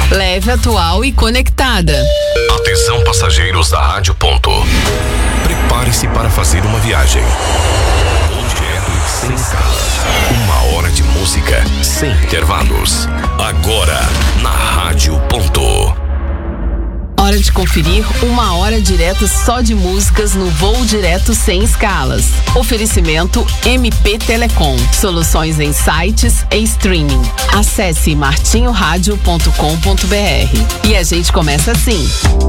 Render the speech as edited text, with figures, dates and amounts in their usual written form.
Leve, atual e conectada. Atenção, passageiros da Rádio Ponto. Prepare-se para fazer uma viagem. Direto e sem escalas. 1 hora de música sem intervalos. Agora, na Rádio Ponto. Hora de conferir 1 hora direto só de músicas no Voo Direto Sem Escalas. Oferecimento MP Telecom. Soluções em sites e streaming. Acesse martinhoradio.com.br. E a gente começa assim.